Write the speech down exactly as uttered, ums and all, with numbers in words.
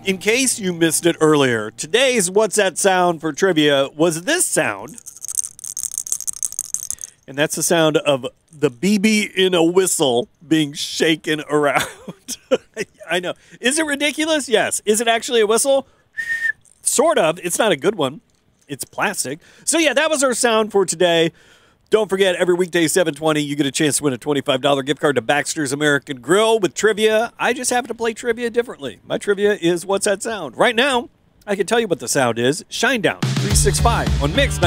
In case you missed it earlier, today's What's That Sound for trivia was this sound. And that's the sound of the B B in a whistle being shaken around. I know. Is it ridiculous? Yes. Is it actually a whistle? Sort of. It's not a good one. It's plastic. So, yeah, that was our sound for today. Don't forget, every weekday, seven twenty, you get a chance to win a twenty-five dollars gift card to Baxter's American Grill with trivia. I just happen to play trivia differently. My trivia is What's That Sound? Right now, I can tell you what the sound is. Shinedown three sixty-five on Mix